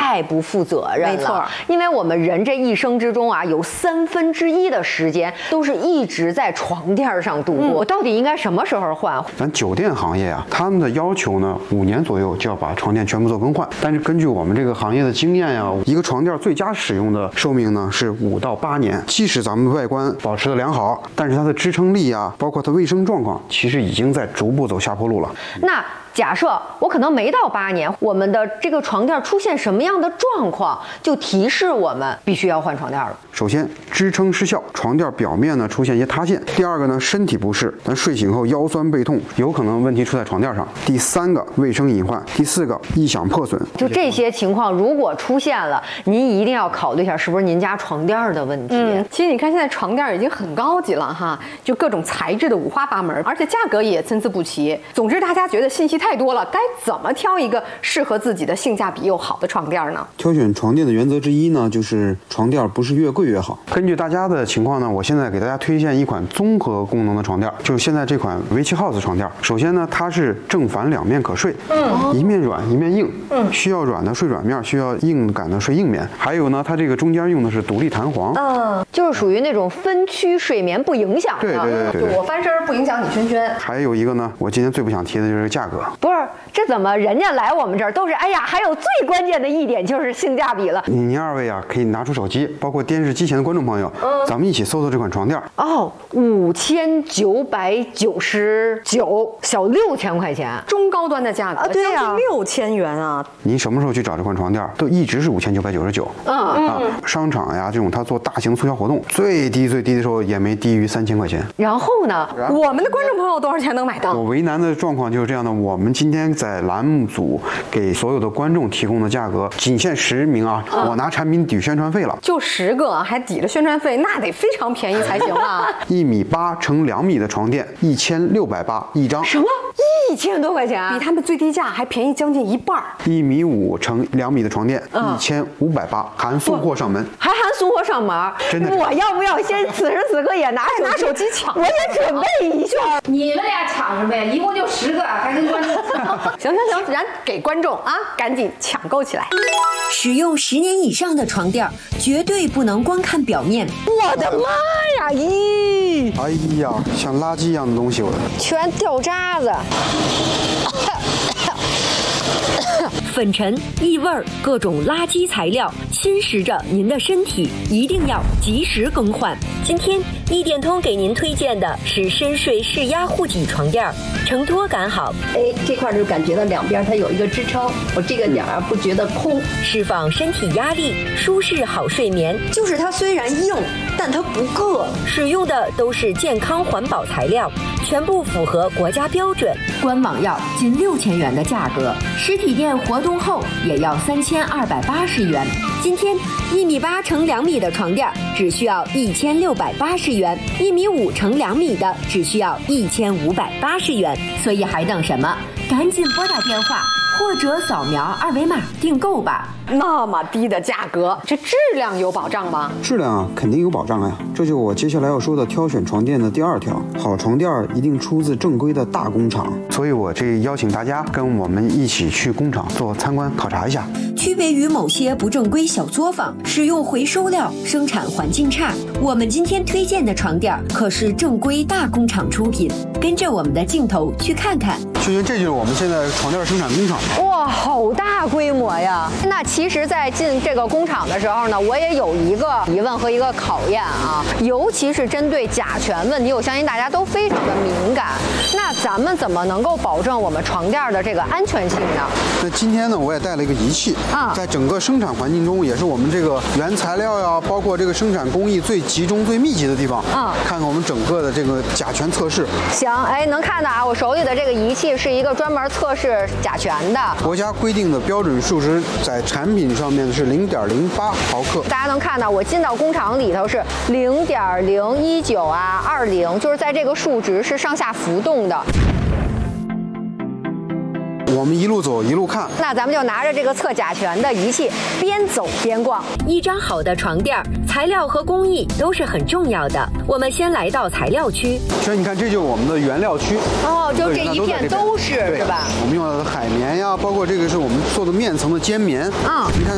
太不负责任了。 没错， 因为我们人这一生之中啊，有1/3的时间都是一直在床垫上度过。我到底应该什么时候换？ 咱酒店行业啊，他们的要求呢，5年左右就要把床垫全部做更换。但是根据我们这个行业的经验呀，一个床垫最佳使用的寿命呢是5到8年。即使咱们外观保持的良好，但是它的支撑力啊，包括它卫生状况，其实已经在逐步走下坡路了。 那假设我可能没到8年，我们的这个床垫出现什么样的状况，就提示我们必须要换床垫了。 首先，支撑失效，床垫表面呢出现一些塌陷。第二个呢，身体不适，咱睡醒后腰酸背痛，有可能问题出在床垫上。第三个，卫生隐患。第四个，异响破损。 就这些情况如果出现了，您一定要考虑一下是不是您家床垫的问题。 其实你看现在床垫已经很高级了哈，就各种材质的五花八门，而且价格也参差不齐。总之，大家觉得信息太多了，该怎么挑一个适合自己的、性价比又好的床垫呢？ 挑选床垫的原则之一呢，就是床垫不是越贵越好。根据大家的情况呢，我现在给大家推荐一款综合功能的床垫，就是现在这款Vichy House 床垫。首先呢，它是正反两面可睡，一面软一面硬，需要软的睡软面，需要硬感的睡硬面。还有呢，它这个中间用的是独立弹簧， 就是属于那种分区睡眠不影响的。 对， 就我翻身不影响你圈圈。 还有一个呢，我今天最不想提的就是价格。 不是，这怎么人家来我们这儿都是哎呀，还有最关键的一点就是性价比了。 您二位啊，可以拿出手机，包括电视机前的观众朋友，咱们一起搜搜这款床垫。 哦，5999，小6000块钱， 中高端的价格， 对呀 ，6000元啊！ 您什么时候去找这款床垫，都一直是5999。商场呀这种它做大型促销活动，最低的时候也没低于3000块钱。 然后呢， 我们的观众朋友多少钱能买到？ 我为难的状况就是这样的，我们今天在栏目组给所有的观众提供的价格，仅限10名啊，我拿产品抵宣传费了， 就10个，还抵着宣传费，那得非常便宜才行啊 ！1.8米乘2米的床垫，1680一张。 什么？1000多块钱？ 比他们最低价还便宜将近一半。 1.5米乘2米的床垫，1580，含送货上门， 还含送货上门。 真的？ 我要不要先此时此刻也拿手机抢？我也准备一下。 你们俩抢着呗，一共就10个，还跟观众。 行，咱给观众啊，赶紧抢购起来。 使用10年以上的床垫，绝对不能光看表面。 我的妈呀！咦！ 哎呀，像垃圾一样的东西， 全掉渣子。 粉尘、异味、各种垃圾材料侵蚀着您的身体，一定要及时更换。今天一点通给您推荐的是深睡释压护体床垫，承托感好。 这块就感觉到两边它有一个支撑，我这个点儿不觉得空， 释放身体压力，舒适好睡眠。 就是它虽然硬，但它不硌。 使用的都是健康环保材料，全部符合国家标准。官网要近6000元的价格，实体店活动后也要3280元。今天1.8米乘2米的床垫只需要1680元，1.5米乘2米的只需要1580元。所以还等什么？赶紧拨打电话或者扫描2维码订购吧。 那么低的价格，这质量有保障吗？ 质量啊，肯定有保障呀。这就是我接下来要说的挑选床垫的第2条。好床垫一定出自正规的大工厂，所以我这邀请大家跟我们一起去工厂做参观考察一下。 区别于某些不正规小作坊使用回收料，生产环境差，我们今天推荐的床垫可是正规大工厂出品。跟着我们的镜头去看看。 轩轩，这就是我们现在床垫生产工厂。 哇，好大规模呀！那其实，在进这个工厂的时候呢，我也有一个疑问和一个考验啊，尤其是针对甲醛问题，我相信大家都非常的敏感。那咱们怎么能够保证我们床垫的这个安全性呢？ 那今天呢，我也带了一个仪器啊，在整个生产环境中，也是我们这个原材料呀，包括这个生产工艺最集中、最密集的地方啊，看看我们整个的这个甲醛测试。 行，能看到啊，我手里的这个仪器是一个专门测试甲醛的， 国家规定的标准数值在产品上面是0.08毫克。 大家能看到，我进到工厂里头是0.019啊，20，就是在这个数值是上下浮动的。 我们一路走一路看， 那咱们就拿着这个测甲醛的仪器，边走边逛。 一张好的床垫，材料和工艺都是很重要的。我们先来到材料区。 所以你看，这就是我们的原料区。 哦，就这一片都是，是吧？ 我们用到的海绵呀，包括这个是我们做的面层的尖棉啊。你看。